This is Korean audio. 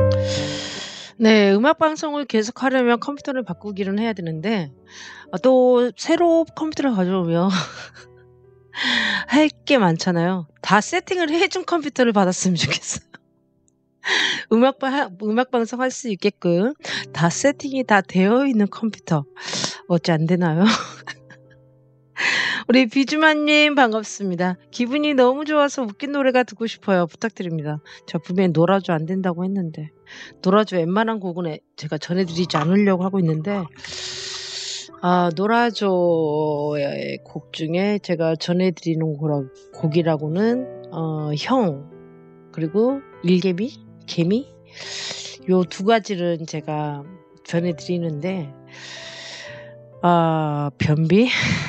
네. 음악 방송을 계속하려면 컴퓨터를 바꾸기는 해야 되는데 또 새로 컴퓨터를 가져오면 할 게 많잖아요. 다 세팅을 해준 컴퓨터를 받았으면 좋겠어요. 음악 방송할 수 있게끔 다 세팅이 다 되어 있는 컴퓨터. 어찌 안 되나요? 우리 비주만 님 반갑습니다. "기분이 너무 좋아서 웃긴 노래가 듣고 싶어요." 부탁드립니다. 제가 분명히 놀아줘 안 된다고 했는데 놀아줘 웬만한 곡은 제가 전해 드리지 않으려고 하고 있는데 놀아줘의 곡 중에 제가 전해 드리는 곡이라고는 형 그리고 일개미, 개미 요 두 가지를 제가 전해 드리는데 변비